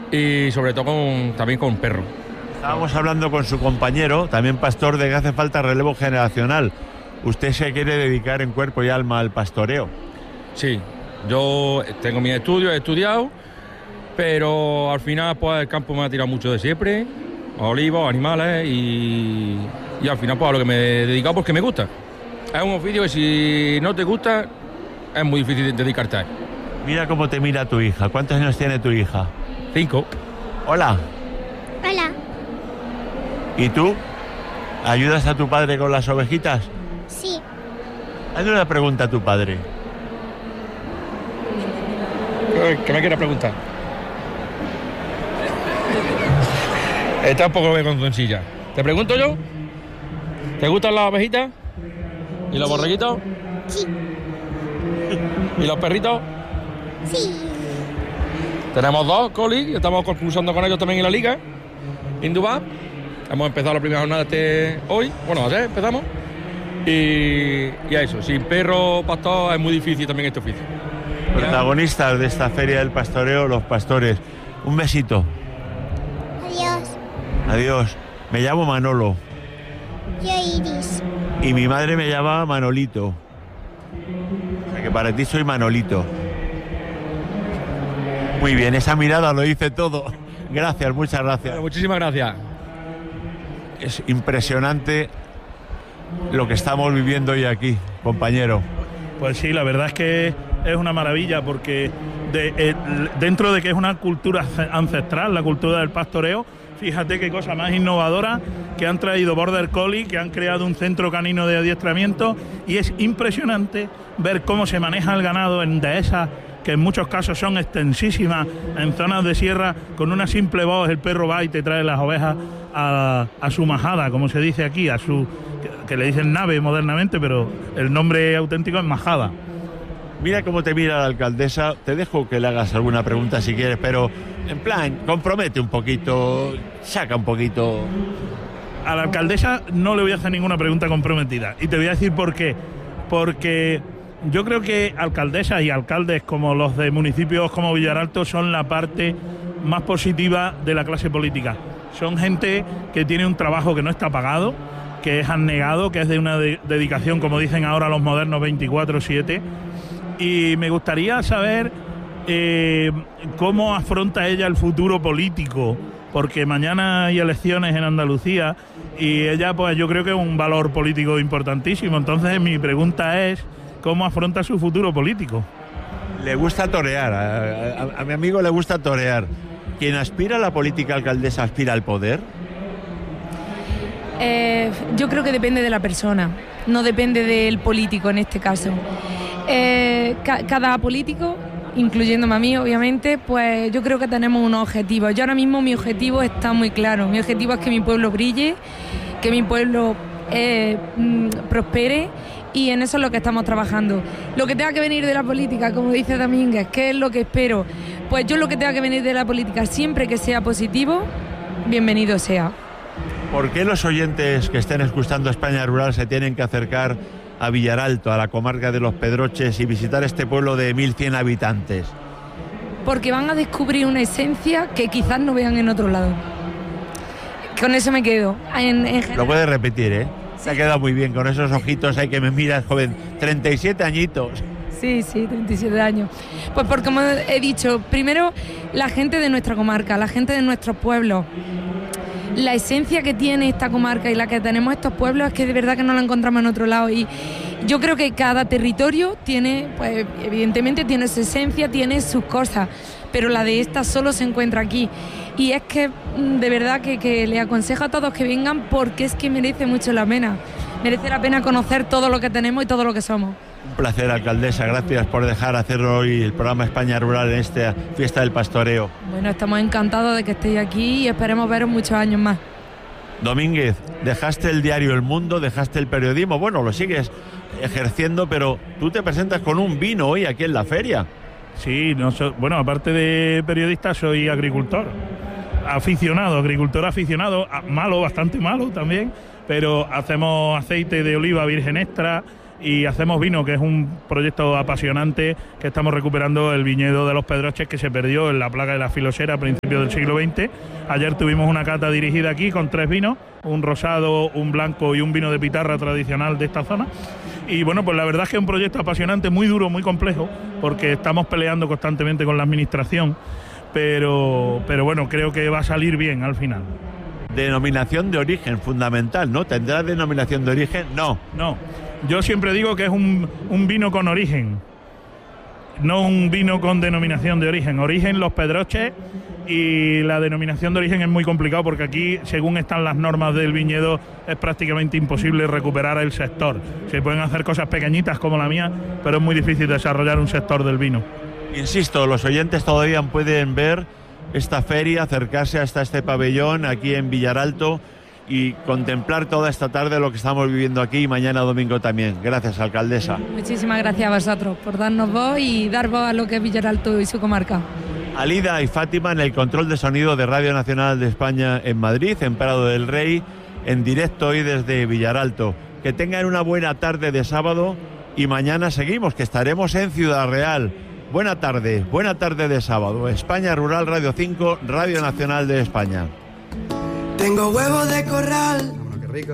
y sobre todo también con perro. Estábamos hablando con su compañero, también pastor, de que hace falta relevo generacional. Usted se quiere dedicar en cuerpo y alma al pastoreo. Sí, yo tengo mis estudios, he estudiado, pero al final pues el campo me ha tirado mucho de siempre, olivos, animales y al final pues a lo que me he dedicado porque me gusta. Es un oficio que si no te gusta es muy difícil dedicarte a él. Mira cómo te mira tu hija. ¿Cuántos años tiene tu hija? 5. Hola. Hola. ¿Y tú? ¿Ayudas a tu padre con las ovejitas? Sí. Hazle una pregunta a tu padre. ¿Qué me quiere preguntar? Está un poco vergonzoncilla. ¿Te pregunto yo? ¿Te gustan las ovejitas? ¿Y los borreguitos? Sí. ¿Y los perritos? Sí. Tenemos 2 colis, estamos concursando con ellos también en la liga, Indubab. Hemos empezado la primera jornada hoy, bueno, ayer empezamos. Y a eso, sin perro pastor es muy difícil también este oficio. Protagonistas de esta feria del pastoreo, los pastores. Un besito. Adiós. Adiós. Me llamo Manolo. Yo Iris. Y mi madre me llama Manolito. O sea que para ti soy Manolito. Muy bien, esa mirada lo dice todo. Gracias, muchas gracias. Bueno, muchísimas gracias. Es impresionante lo que estamos viviendo hoy aquí, compañero. Pues sí, la verdad es que es una maravilla porque dentro de que es una cultura ancestral, la cultura del pastoreo, fíjate qué cosa más innovadora, que han traído Border Collie, que han creado un centro canino de adiestramiento, y es impresionante ver cómo se maneja el ganado en dehesas, que en muchos casos son extensísimas, en zonas de sierra. Con una simple voz el perro va y te trae las ovejas a su majada, como se dice aquí, a su, que le dicen nave modernamente, pero el nombre auténtico es majada. Mira cómo te mira la alcaldesa. Te dejo que le hagas alguna pregunta si quieres, pero en plan, compromete un poquito, saca un poquito. A la alcaldesa no le voy a hacer ninguna pregunta comprometida, y te voy a decir por qué. Porque yo creo que alcaldesas y alcaldes como los de municipios como Villaralto son la parte más positiva de la clase política. Son gente que tiene un trabajo que no está pagado, que es abnegado, que es de una dedicación, como dicen ahora los modernos, 24/7. Y me gustaría saber cómo afronta ella el futuro político, porque mañana hay elecciones en Andalucía y ella, pues yo creo que es un valor político importantísimo. Entonces mi pregunta es, ¿cómo afronta su futuro político? Le gusta torear, a mi amigo le gusta torear. ¿Quien aspira a la política, alcaldesa, aspira al poder? Yo creo que depende de la persona, no depende del político en este caso. Cada político, incluyéndome a mí obviamente, pues yo creo que tenemos unos objetivos. Yo ahora mismo mi objetivo está muy claro. Mi objetivo es que mi pueblo brille, que mi pueblo prospere, y en eso es lo que estamos trabajando. Lo que tenga que venir de la política, como dice Domínguez, ¿qué es lo que espero? Pues yo lo que tenga que venir de la política, siempre que sea positivo, bienvenido sea. ¿Por qué los oyentes que estén escuchando España Rural se tienen que acercar a Villaralto, a la comarca de Los Pedroches, y visitar este pueblo de 1.100 habitantes? Porque van a descubrir una esencia que quizás no vean en otro lado. Con eso me quedo. Lo puedes repetir, ¿eh? Se ha quedado muy bien con esos ojitos ahí que me miras, joven. 37 añitos. Sí, 37 años. Pues porque, como he dicho, primero la gente de nuestra comarca, la gente de nuestros pueblos. La esencia que tiene esta comarca y la que tenemos estos pueblos es que de verdad que no la encontramos en otro lado, y yo creo que cada territorio tiene, pues evidentemente tiene su esencia, tiene sus cosas, pero la de esta solo se encuentra aquí, y es que de verdad que le aconsejo a todos que vengan, porque es que merece mucho la pena conocer todo lo que tenemos y todo lo que somos. Un placer, alcaldesa, gracias por dejar hacerlo hoy el programa España Rural en esta fiesta del pastoreo. Bueno, estamos encantados de que estéis aquí y esperemos veros muchos años más. Domínguez, dejaste el diario El Mundo, dejaste el periodismo, bueno, lo sigues ejerciendo, pero tú te presentas con un vino hoy aquí en la feria. Sí, bueno, aparte de periodista soy agricultor aficionado, malo, bastante malo también, pero hacemos aceite de oliva virgen extra, y hacemos vino, que es un proyecto apasionante, que estamos recuperando el viñedo de Los Pedroches, que se perdió en la plaga de la filosera a principios del siglo XX. Ayer tuvimos una cata dirigida aquí con 3 vinos, un rosado, un blanco y un vino de pitarra tradicional de esta zona. Y bueno, pues la verdad es que es un proyecto apasionante, muy duro, muy complejo, porque estamos peleando constantemente con la administración, pero bueno, creo que va a salir bien al final. Denominación de origen, fundamental, ¿no? ¿Tendrá denominación de origen? No. No, yo siempre digo que es un vino con origen, no un vino con denominación de origen. Origen Los Pedroches, y la denominación de origen es muy complicado porque aquí, según están las normas del viñedo, es prácticamente imposible recuperar el sector. Se pueden hacer cosas pequeñitas como la mía, pero es muy difícil desarrollar un sector del vino. Insisto, los oyentes todavía pueden ver esta feria, acercarse hasta este pabellón aquí en Villaralto y contemplar toda esta tarde lo que estamos viviendo aquí y mañana domingo también. Gracias, alcaldesa. Muchísimas gracias a vosotros por darnos voz y dar voz a lo que es Villaralto y su comarca. Alida y Fátima en el control de sonido de Radio Nacional de España en Madrid, en Prado del Rey, en directo hoy desde Villaralto. Que tengan una buena tarde de sábado y mañana seguimos, que estaremos en Ciudad Real. Buena tarde de sábado. España Rural, Radio 5, Radio Nacional de España. Tengo huevos de corral